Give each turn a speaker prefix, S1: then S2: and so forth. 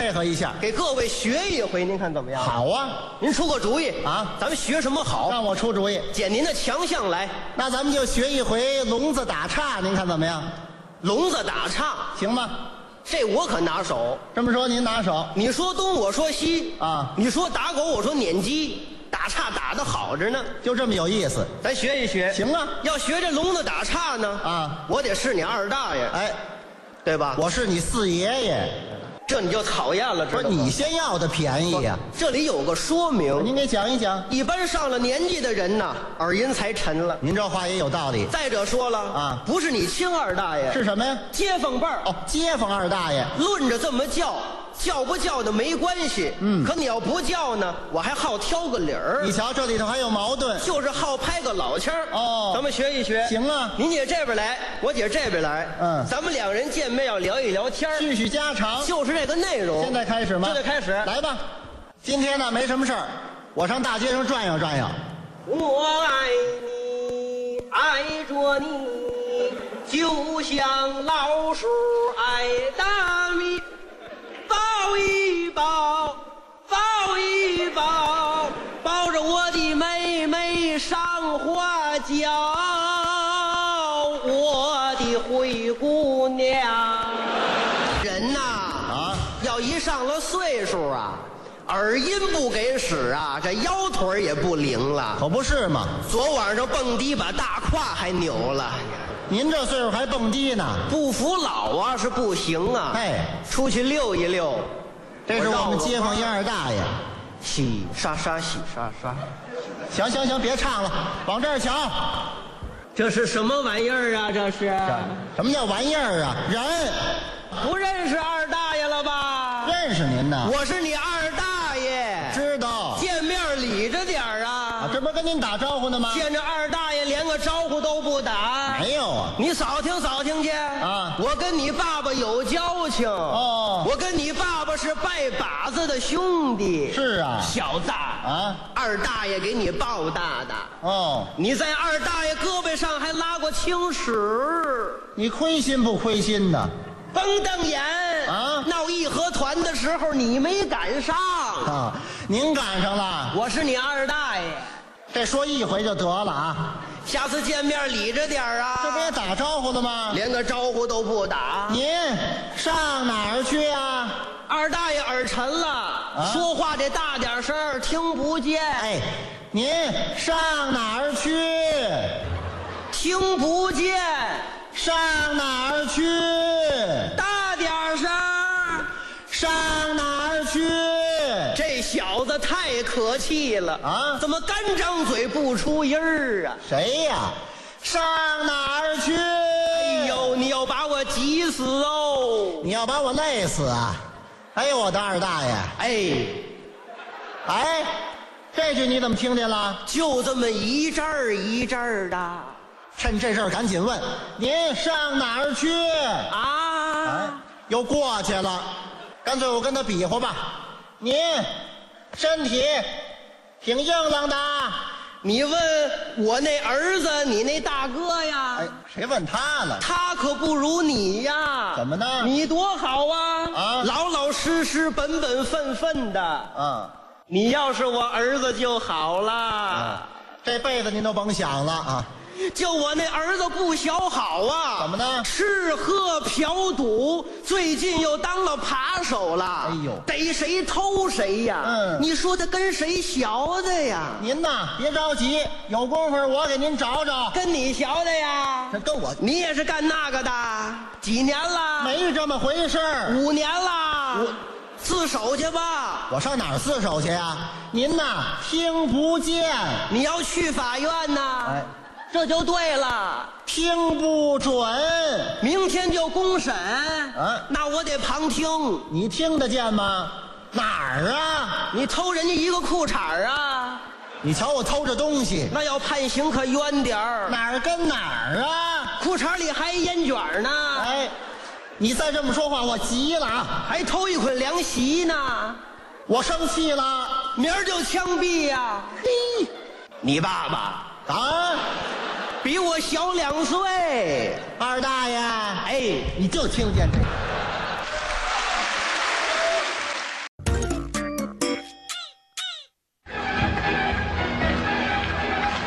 S1: 配合一下。
S2: 给各位学一回，您看怎么样？
S1: 好啊，
S2: 您出个主意
S1: 啊，
S2: 咱们学什么好？
S1: 让我出主意。
S2: 捡您的强项来。
S1: 那咱们就学一回聋子打岔，您看怎么样？
S2: 聋子打岔，
S1: 行吗？
S2: 这我可拿手。
S1: 这么说您拿手
S2: 你说东，我说西
S1: 啊，
S2: 你说打狗，我说撵鸡，打岔打得好着呢。
S1: 就这么有意思。
S2: 咱学一学。
S1: 行啊，
S2: 要学这聋子打岔呢
S1: 啊，
S2: 我得是你二大爷，
S1: 哎，
S2: 对吧？
S1: 我是你四爷爷，
S2: 这你就讨厌了，知道吗？
S1: 不是你先要的便宜呀、
S2: 这里有个说明，
S1: 您给讲一讲。
S2: 一般上了年纪的人呐，耳音才沉了。
S1: 您这话也有道理。
S2: 再者说了
S1: 啊，
S2: 不是你亲二大爷，
S1: 是什么呀？
S2: 街坊辈儿。
S1: 哦，街坊二大爷。
S2: 论着这么叫，叫不叫的没关系。可你要不叫呢，我还好挑个理儿。
S1: 你瞧，这里头还有矛盾。
S2: 就是好拍个老腔儿。
S1: 哦
S2: 咱们学一学。
S1: 行啊，
S2: 您姐这边来，我姐这边来。咱们两人见面要聊一聊天儿，
S1: 叙叙家常。
S2: 就是这个内容。
S1: 现在开始吗？
S2: 现在开始。
S1: 来吧。今天呢没什么事儿，我上大街上转悠转悠。
S2: 我爱你，爱着你，就像老鼠爱大米。抱一抱，抱一抱，抱着我的妹妹上花轿，我的灰姑娘。人呐，要一上了岁数啊，耳音不给使啊，这腰腿也不灵了。
S1: 可不是嘛，
S2: 昨晚上蹦迪把大胯还扭了。
S1: 您这岁数还蹦迪呢？
S2: 不服老啊是不行啊。
S1: 哎，
S2: 出去溜一溜。
S1: 这是我们街坊一二大爷。
S2: 洗刷刷，洗刷刷。
S1: 行行行，别唱了，往这儿瞧。
S2: 这是什么玩意儿啊？这是
S1: 什么叫玩意儿啊？人
S2: 不认识二大爷了吧？
S1: 认识您呢。
S2: 我是你二大爷。
S1: 知道。
S2: 见面理着点儿啊。
S1: 这不是跟您打招呼呢吗？
S2: 见着二大爷连个招呼都不打。
S1: 没有啊。
S2: 你扫听扫听去
S1: 啊！
S2: 我跟你爸爸有交情
S1: 哦。
S2: 我跟你爸爸是拜把子的兄弟。
S1: 是啊。
S2: 小子
S1: 啊，
S2: 二大爷给你抱大的。
S1: 哦，
S2: 你在二大爷胳膊上还拉过青史。
S1: 你亏心不亏心呢？
S2: 甭瞪眼
S1: 啊！
S2: 闹义和团的时候你没赶上
S1: 啊，您赶上了。
S2: 我是你二大爷。
S1: 这说一回就得了啊，
S2: 下次见面理着点儿啊。
S1: 这不也打招呼了吗？
S2: 连个招呼都不打。
S1: 您上哪儿去啊？
S2: 二大爷耳沉了，说话得大点声儿，听不见。
S1: 哎，您上哪儿去？
S2: 听不见。
S1: 上哪儿去？
S2: 大点声儿。
S1: 上哪儿去？
S2: 这小子太可气了
S1: 啊！
S2: 怎么干张嘴不出音儿啊？
S1: 谁呀？上哪儿去？
S2: 哎呦，你要把我急死哦！
S1: 你要把我累死啊！哎呦，我的二大爷！哎，这句你怎么听见了？
S2: 就这么一阵儿一阵儿的。
S1: 趁这事儿赶紧问，您上哪儿去？
S2: 啊！
S1: 又过去了，干脆我跟他比划吧。您身体挺硬朗的。
S2: 你问我那儿子，你那大哥呀？
S1: 哎，谁问他了？
S2: 他可不如你呀。
S1: 怎么呢？
S2: 你多好啊！
S1: 啊，
S2: 老老实实、本本分分的。
S1: 啊，
S2: 你要是我儿子就好了。
S1: 这辈子您都甭想了啊！
S2: 就我那儿子不小好啊！
S1: 怎么呢？
S2: 吃喝嫖赌，最近又当了扒手了。
S1: 哎呦，
S2: 逮谁偷谁呀！你说他跟谁学的呀？
S1: 您呐，别着急，有功夫我给您找找。
S2: 跟你学的呀？
S1: 这跟我，
S2: 你也是干那个的？几年了？
S1: 没这么回事儿。
S2: 5年了。自首去吧。
S1: 我上哪儿自首去呀？您呐，听不见。
S2: 你要去法院呐？
S1: 哎。
S2: 这就对了，
S1: 听不准，
S2: 明天就公审那我得旁听。
S1: 你听得见吗？哪儿啊？
S2: 你偷人家一个裤衩啊？
S1: 你瞧我偷着东西，
S2: 那要判刑可冤点儿。
S1: 哪儿跟哪儿啊？
S2: 裤衩里还烟卷呢。
S1: 哎，你再这么说话，我急了啊！
S2: 还偷一捆凉席呢，
S1: 我生气了，
S2: 明儿就枪毙呀！嘿，你爸爸
S1: 啊？
S2: 比我小2岁，
S1: 二大爷，
S2: 哎，
S1: 你就听见这个。